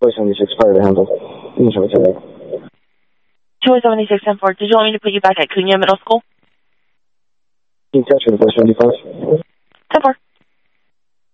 276 fire to handle. 276 10-4. Did you want me to put you back at Cunha Middle School? Team Tetra, 475. 10-4.